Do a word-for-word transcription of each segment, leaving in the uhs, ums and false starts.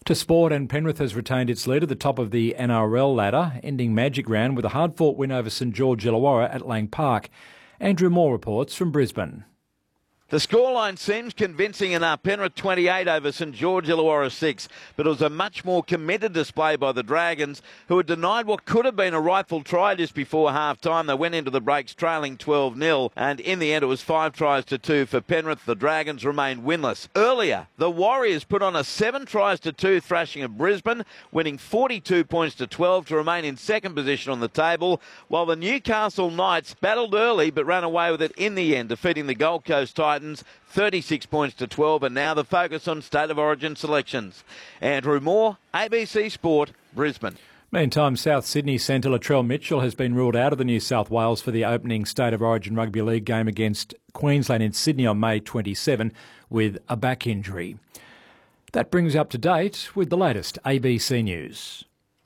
To sport, and Penrith has retained its lead at the top of the N R L ladder, ending Magic Round with a hard-fought win over St George Illawarra at Lang Park. Andrew Moore reports from Brisbane. The scoreline seems convincing enough. Penrith twenty-eight over St George Illawarra six, but it was a much more committed display by the Dragons, who had denied what could have been a rightful try just before half-time. They went into the breaks trailing twelve nil, and in the end it was five tries to two for Penrith. The Dragons remained winless. Earlier, the Warriors put on a seven tries to two thrashing of Brisbane, winning forty-two points to twelve to remain in second position on the table, while the Newcastle Knights battled early but ran away with it in the end, defeating the Gold Coast Titans thirty-six points to twelve, and now the focus on State of Origin selections. Andrew Moore, A B C Sport, Brisbane. Meantime, South Sydney centre Latrell Mitchell has been ruled out of the New South Wales for the opening State of Origin Rugby League game against Queensland in Sydney on May twenty-seventh with a back injury. That brings you up to date with the latest A B C News.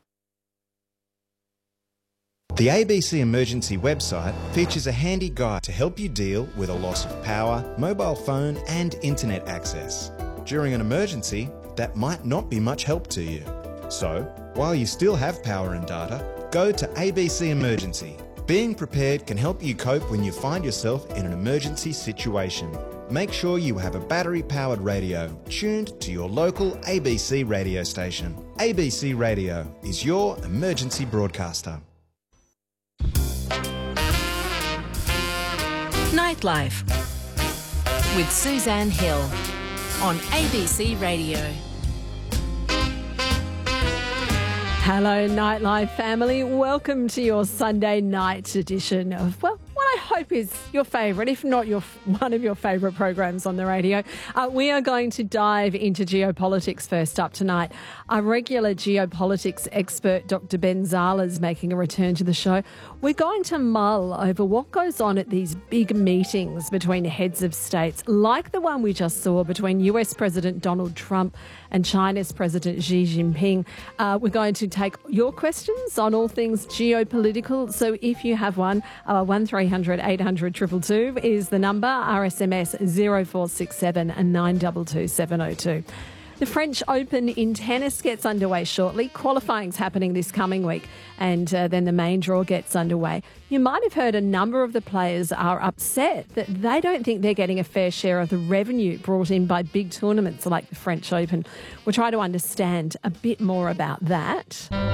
The A B C Emergency website features a handy guide to help you deal with a loss of power, mobile phone and internet access. During an emergency, that might not be much help to you. So, while you still have power and data, go to A B C Emergency. Being prepared can help you cope when you find yourself in an emergency situation. Make sure you have a battery-powered radio tuned to your local A B C radio station. A B C Radio is your emergency broadcaster. Nightlife with Suzanne Hill on A B C Radio. Hello, Nightlife family. Welcome to your Sunday night edition of, well, what I hope is your favourite, if not your one of your favourite programs on the radio. Uh, we are going to dive into geopolitics first up tonight. Our regular geopolitics expert, Doctor Ben Zala, is making a return to the show. We're going to mull over what goes on at these big meetings between heads of states, like the one we just saw between U S President Donald Trump and China's President Xi Jinping. Uh, we're going to take your questions on all things geopolitical. So if you have one, uh, one three hundred eight hundred two two two is the number. R S M S zero four six seven nine two two seven zero two. The French Open in tennis gets underway shortly. Qualifying's happening this coming week, and uh, then the main draw gets underway. You might have heard a number of the players are upset that they don't think they're getting a fair share of the revenue brought in by big tournaments like the French Open. We'll try to understand a bit more about that.